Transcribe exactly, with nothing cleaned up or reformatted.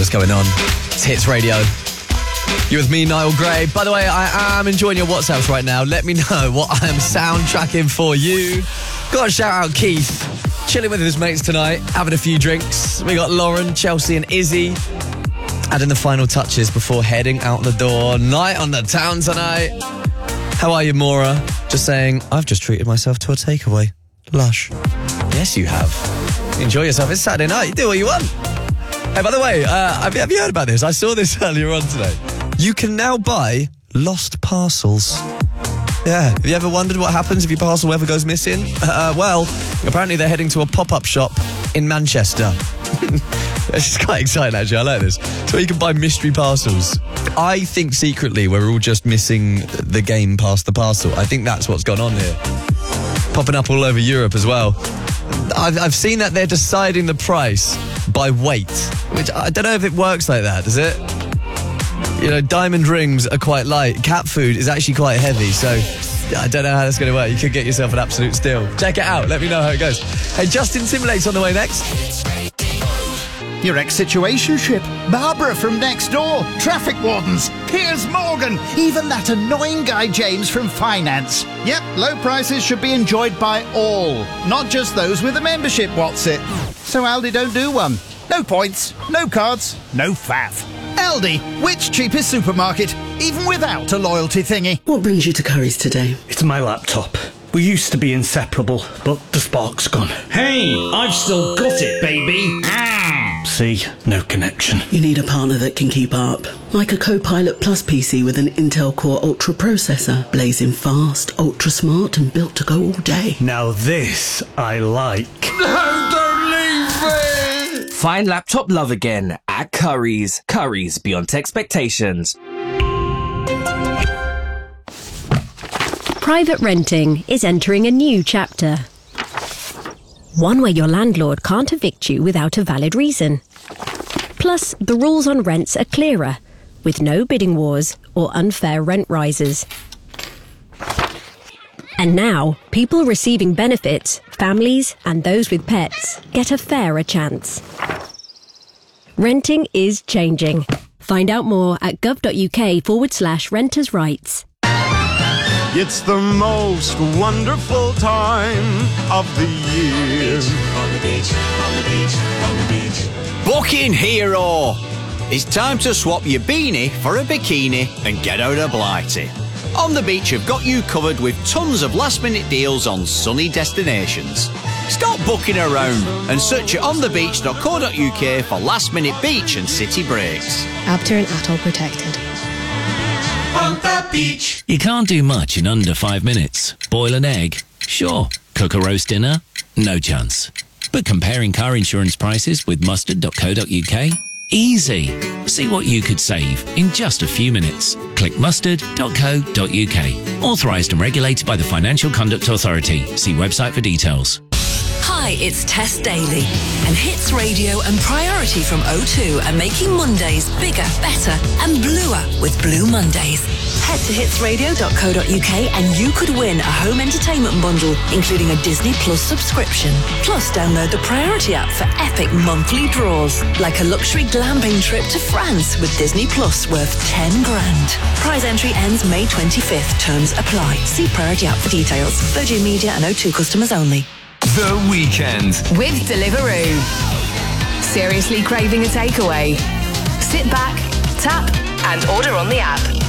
what's going on. It's Hits Radio. You're with me, Niall Gray. By the way, I am enjoying your WhatsApps right now. Let me know what I am soundtracking for you. Got to shout out Keith. Chilling with his mates tonight, having a few drinks. We got Lauren, Chelsea and Izzy adding the final touches before heading out the door. Night on the town tonight. How are you, Maura? Just saying, I've just treated myself to a takeaway. Lush. Yes, you have. Enjoy yourself. It's Saturday night. You do what you want. Hey, by the way, uh, have, you, have you heard about this? I saw this earlier on today. You can now buy lost parcels. Yeah. Have you ever wondered what happens if your parcel ever goes missing? Uh, well, apparently they're heading to a pop-up shop in Manchester. This is quite exciting, actually. I like this. So you can buy mystery parcels. I think secretly we're all just missing the game past the parcel. I think that's what's gone on here. Popping up all over Europe as well. I've, I've seen that they're deciding the price by weight, which I don't know if it works like that, does it? You know, diamond rings are quite light. Cat food is actually quite heavy, so I don't know how that's going to work. You could get yourself an absolute steal. Check it out. Let me know how it goes. Hey, Justin Timberlake's on the way next. Your ex-situationship, Barbara from next door, traffic wardens, Piers Morgan, even that annoying guy James from finance. Yep, low prices should be enjoyed by all, not just those with a membership, what's it? So Aldi don't do one. No points, no cards, no faff. Aldi, which cheapest supermarket, even without a loyalty thingy? What brings you to Curry's today? It's my laptop. We used to be inseparable, but the spark's gone. Hey, I've still got it, baby. See, no connection. You need a partner that can keep up. Like a Copilot Plus P C with an Intel Core Ultra processor. Blazing fast, ultra smart and built to go all day. Now this I like. No, don't leave me! Find laptop love again at Curry's. Curry's, beyond expectations. Private renting is entering a new chapter. One where your landlord can't evict you without a valid reason. Plus, the rules on rents are clearer, with no bidding wars or unfair rent rises. And now, people receiving benefits, families and those with pets, get a fairer chance. Renting is changing. Find out more at gov.uk forward slash renters' rights. It's the most wonderful time of the year. On the beach, on the beach, on the beach. Booking Hero. It's time to swap your beanie for a bikini and get out of Blighty. On the Beach have got you covered with tons of last-minute deals on sunny destinations. Stop booking around and search at on the beach dot co dot uk for last-minute beach and city breaks. Abter and Atoll protected. On the beach. You can't do much in under five minutes. Boil an egg? Sure. Cook a roast dinner? No chance. But comparing car insurance prices with mustard dot co dot uk? Easy. See what you could save in just a few minutes. Click mustard dot co dot uk. Authorised and regulated by the Financial Conduct Authority. See website for details. Hi, it's Tess Daly, and Hits Radio and Priority from O two are making Mondays bigger, better and bluer with Blue Mondays. Head to hits radio dot co dot uk and you could win a home entertainment bundle, including a Disney Plus subscription. Plus, download the Priority app for epic monthly draws, like a luxury glamping trip to France with Disney Plus worth ten grand. Prize entry ends May twenty-fifth. Terms apply. See Priority app for details. Virgin Media and O two customers only. The Weekend with Deliveroo. Seriously craving a takeaway? Sit back, tap and order on the app.